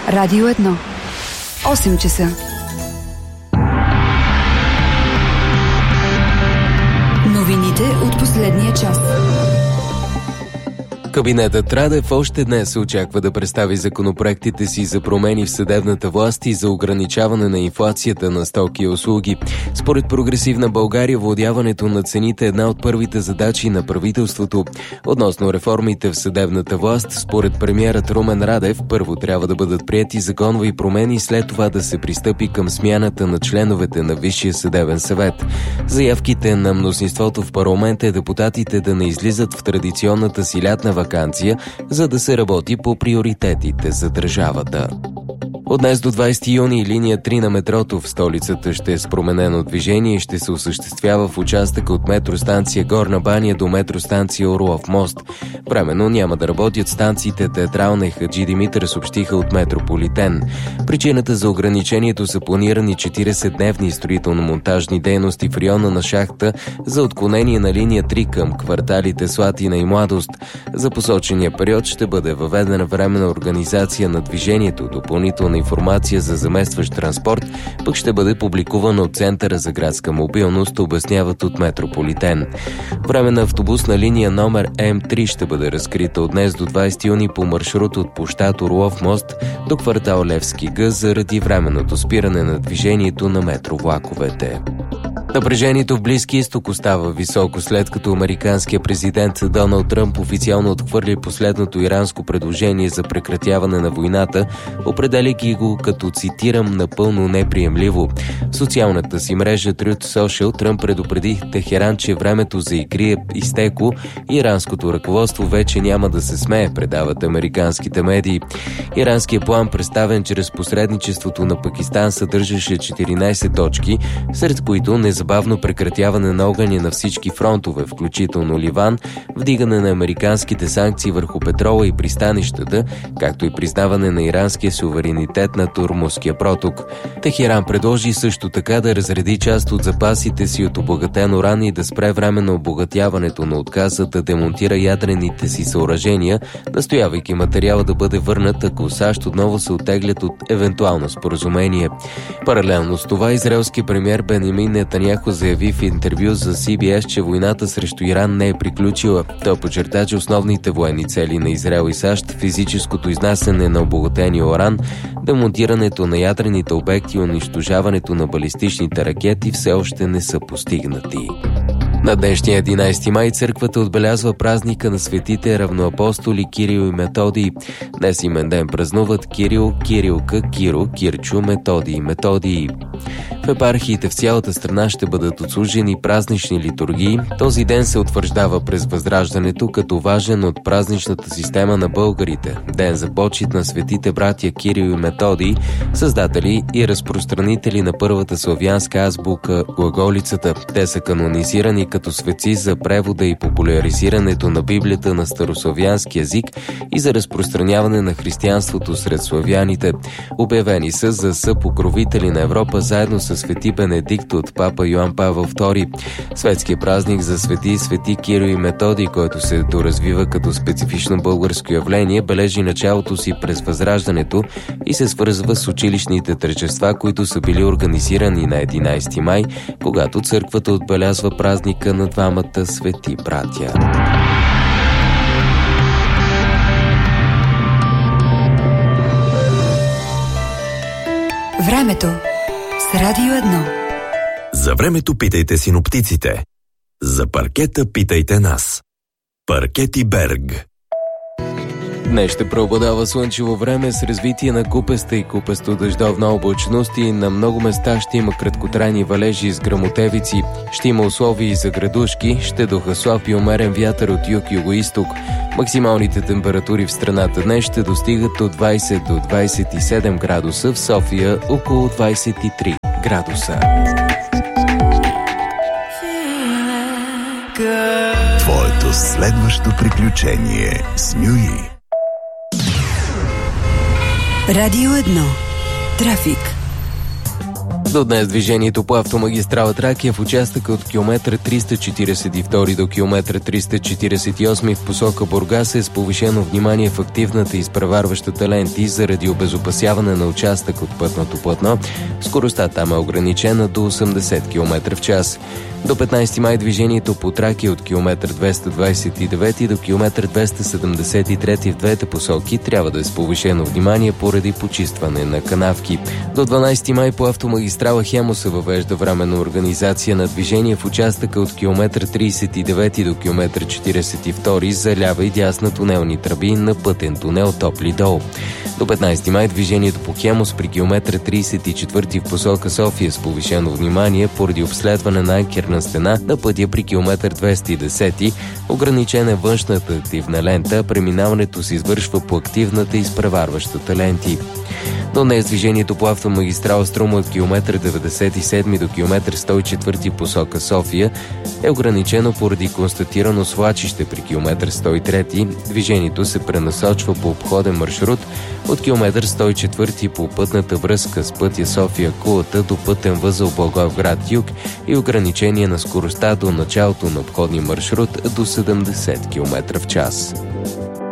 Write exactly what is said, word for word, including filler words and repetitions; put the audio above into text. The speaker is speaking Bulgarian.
Радио едно. осем часа. Новините от последния час. Кабинетът Радев още днес се очаква да представи законопроектите си за промени в съдебната власт и за ограничаване на инфлацията на стоки и услуги. Според Прогресивна България, овладяването на цените е една от първите задачи на правителството. Относно реформите в съдебната власт, според премиерът Румен Радев, първо трябва да бъдат приети законови промени, след това да се пристъпи към смяната на членовете на Висшия съдебен съвет. Заявките на мнозинството в парламента е депутатите да не излизат в традиционната си лятна ваканция, за да се работи по приоритетите за държавата. От днес до двайсети юни линия три на метрото в столицата ще е с променено движение и ще се осъществява в участъка от метростанция Горна баня до метростанция Орлов мост. Временно няма да работят станциите Театрална и Хаджи Димитър, съобщиха от Метрополитен. Причината за ограничението са планирани четиридесетдневни строително-монтажни дейности в района на шахта за отклонение на линия три към кварталите Слатина и Младост. За посочения период ще бъде въведена временна организация на движението. Допълнителна информация за заместващ транспорт пък ще бъде публикувана от Центъра за градска мобилност, обясняват от Метрополитен. Временна автобусна линия номер М три ще бъде разкрита от днес до двайсети юни по маршрут от площад Орлов мост до квартал Левски Г заради временното спиране на движението на метровлаковете. Напрежението в Близки изток остава високо, след като американският президент Доналд Тръмп официално отхвърли последното иранско предложение за прекратяване на войната, определяйки го като, цитирам, напълно неприемливо. В социалната си мрежа Truth Social Тръмп предупреди Техеран, че времето за игри е изтекло и иранското ръководство вече няма да се смее, предават американските медии. Иранският план, представен чрез посредничеството на Пакистан, съдържаше четиринайсет точки, сред които незабавно прекратяване на огъня на всички фронтове, включително Ливан, вдигане на американските санкции върху петрола и пристанищата, както и признаване на иранския суверенитет на Ормузския проток. Техеран предложи също така да разреди част от запасите си от обогатен уран и да спре временно обогатяването на отказа да демонтира ядрените си съоръжения, настоявайки материала да бъде върнат, ако САЩ отново се оттеглят от евентуално споразумение. Паралелно с това, израелски премиер Бенямин Нетаняху заяви в интервю за Си Би Ес, че войната срещу Иран не е приключила. Той подчерта, че основните военни цели на Израел и САЩ, физическото изнасяне на обогатения уран, демонтирането на ядрените обекти и унищожаването на балистичните ракети все още не са постигнати. На днешния единайсети май църквата отбелязва празника на светите равноапостоли Кирил и Методий. Днес имен ден празнуват Кирил, Кирилка, Киро, Кирчо, Методий и Методий. В епархиите в цялата страна ще бъдат отслужени празнични литургии. Този ден се утвърждава през Възраждането като важен от празничната система на българите. Ден за почит на светите братя Кирил и Методий, създатели и разпространители на първата славянска азбука глаголицата. Те са канонизирани като светци за превода и популяризирането на Библията на старославянски език и за разпространяване на християнството сред славяните. Обявени са за съпокровители на Европа заедно с свети Бенедикт от папа Йоан Павел втори. Светският празник за свети свети Кирил и Методий, който се доразвива като специфично българско явление, бележи началото си през Възраждането и се свързва с училищните тържества, които са били организирани на единайсети май, когато църквата отбелязва празника на двамата свети братя. Времето с Радио едно. За времето питайте синоптиците. За паркета питайте нас. Паркети Берг. Днес ще преобладава слънчево време с развитие на купеста и купесто-дъждовна облачност и на много места ще има краткотрайни валежи с гръмотевици. Ще има условия и за градушки, ще духа слаб и умерен вятър от юг-югоизток. Максималните температури в страната днес ще достигат от двайсет до двайсет и седем градуса, в София около двайсет и три градуса. Твоето следващо приключение с Нюи. Радио едно. Трафик. До днес движението по автомагистрала Тракия в участъка от километър триста четиридесет и втори до километър триста четиридесет и осми в посока Бургас е с повишено внимание в активната и изпреварващата ленти заради обезопасяване на участък от пътното платно. Скоростта там е ограничена до осемдесет километра в час. До петнайсети май движението по Тракия от километър двеста двайсет и девети до километър двеста седемдесет и трети в двете посоки трябва да е с повишено внимание поради почистване на канавки. До дванайсети май по автомагистрала Хемус се въвежда временна организация на движение в участъка от километър трийсет и девети до километър четиридесет и втори за лява и дясна тунелни тръби на пътен тунел Топли дол. До петнайсети май движението по Хемус при километър трийсет и четвърти в посока София с повишено внимание поради обследване на анкерна стена на пътя при километър двеста и десети. Ограничена е външната активна лента, преминаването се извършва по активната и изпреварващата ленти. До днес движението по автомагистрала Струма от километър деветдесет и седми до километър сто и четвърти в посока София е ограничено поради констатирано свлачище при километър сто и трети. Движението се пренасочва по обходен маршрут от километър сто и четвърти по пътната връзка с пътя София-Кулата до пътен възел Благоевград юг и ограничение на скоростта до началото на обходния маршрут до седемдесет километра в час.